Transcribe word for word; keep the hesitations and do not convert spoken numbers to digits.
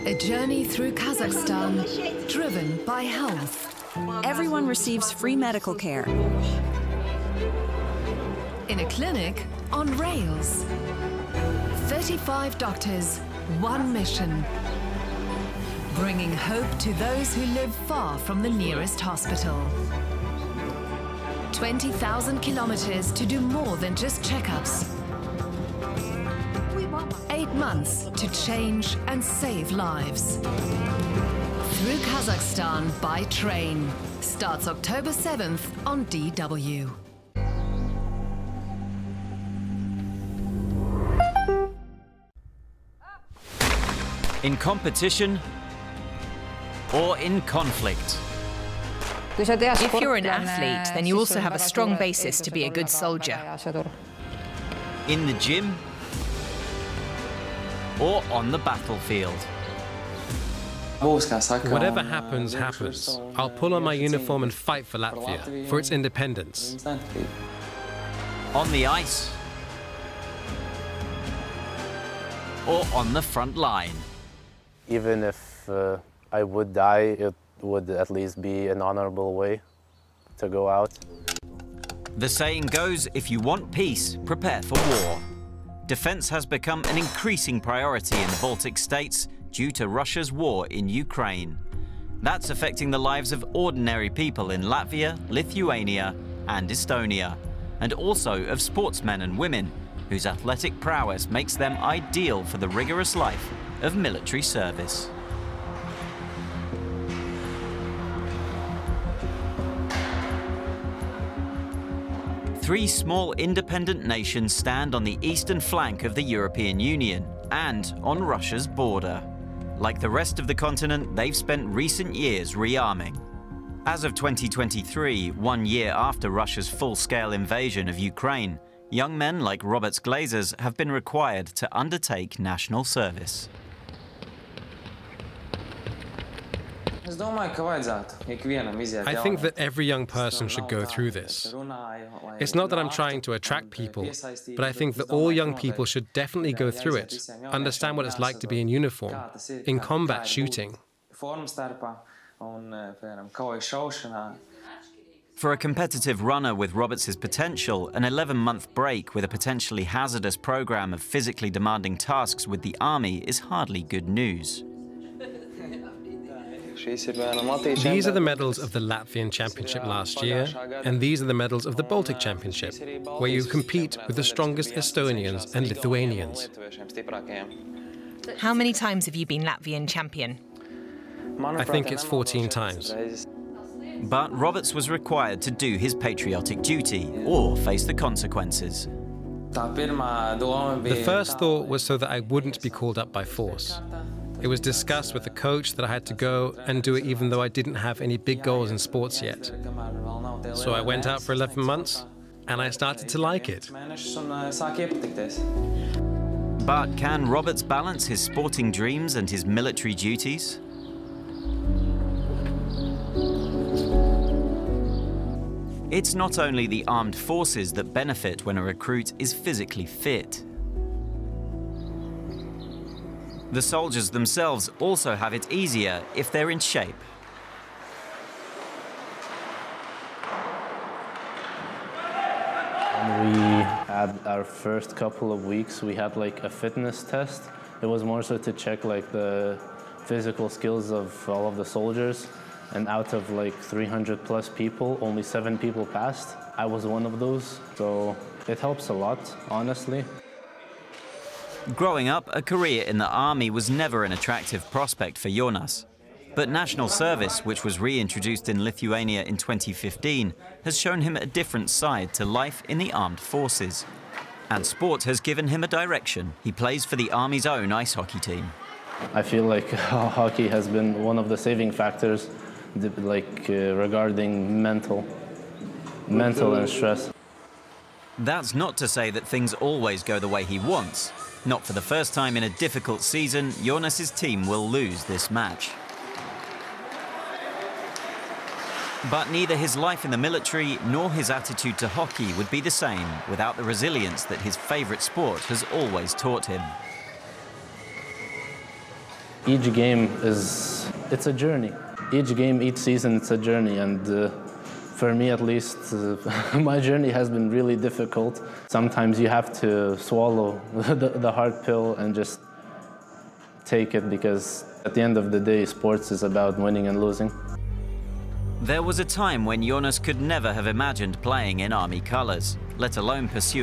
A journey through Kazakhstan, driven by health. Everyone receives free medical care. In a clinic on rails. thirty-five doctors, one mission. Bringing hope to those who live far from the nearest hospital. twenty thousand kilometers to do more than just checkups. Eight months to change and save lives. Through Kazakhstan by train. Starts October seventh on D W. In competition or in conflict. If you're an athlete, then you also have a strong basis to be a good soldier. In the gym or on the battlefield. Whatever happens, happens. I'll pull on my uniform and fight for Latvia, for its independence. On the ice or on the front line. Even if uh, I would die, it would at least be an honorable way to go out. The saying goes, if you want peace, prepare for war. Defense has become an increasing priority in the Baltic states due to Russia's war in Ukraine. That's affecting the lives of ordinary people in Latvia, Lithuania, and Estonia, and also of sportsmen and women whose athletic prowess makes them ideal for the rigorous life of military service. Three small independent nations stand on the eastern flank of the European Union and on Russia's border. Like the rest of the continent, they've spent recent years rearming. As of twenty twenty-three, one year after Russia's full-scale invasion of Ukraine, young men like Roberts Glazers have been required to undertake national service. I think that every young person should go through this. It's not that I'm trying to attract people, but I think that all young people should definitely go through it, understand what it's like to be in uniform, in combat shooting. For a competitive runner with Roberts' potential, an eleven-month break with a potentially hazardous program of physically demanding tasks with the army is hardly good news. These are the medals of the Latvian Championship last year, and these are the medals of the Baltic Championship, where you compete with the strongest Estonians and Lithuanians. How many times have you been Latvian champion? I think it's fourteen times. But Roberts was required to do his patriotic duty or face the consequences. The first thought was so that I wouldn't be called up by force. It was discussed with the coach that I had to go and do it even though I didn't have any big goals in sports yet. So I went out for eleven months and I started to like it. But can Roberts balance his sporting dreams and his military duties? It's not only the armed forces that benefit when a recruit is physically fit. The soldiers themselves also have it easier if they're in shape. When we had our first couple of weeks, we had like a fitness test. It was more so to check like the physical skills of all of the soldiers. And out of like three hundred plus people, only seven people passed. I was one of those, so it helps a lot, honestly. Growing up, a career in the army was never an attractive prospect for Jonas. But national service, which was reintroduced in Lithuania in twenty fifteen, has shown him a different side to life in the armed forces. And sport has given him a direction. He plays for the army's own ice hockey team. I feel like hockey has been one of the saving factors, like uh, regarding mental, mental and stress. That's not to say that things always go the way he wants. Not for the first time in a difficult season, Jonas's team will lose this match. But neither his life in the military nor his attitude to hockey would be the same without the resilience that his favourite sport has always taught him. Each game is, it's a journey. Each game, each season, it's a journey. And uh, for me, at least, uh, my journey has been really difficult. Sometimes you have to swallow the, the hard pill and just take it, because at the end of the day, sports is about winning and losing. There was a time when Jonas could never have imagined playing in Army colours, let alone pursue